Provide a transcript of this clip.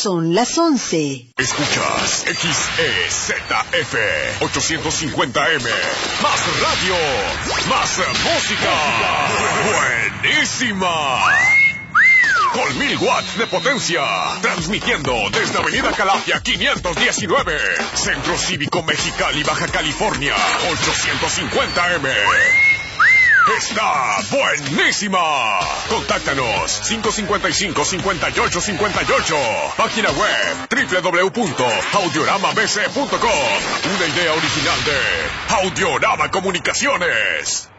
son las 11. Escuchas XEZF 850M. Más radio, más música. Buenísima. Con 1000 watts de potencia. Transmitiendo desde Avenida Calafia 519. Centro Cívico Mexicali, Baja California. 850M. ¡Está buenísima! Contáctanos 555-5858. Página web www.audioramabc.com. Una idea original de Audiorama Comunicaciones.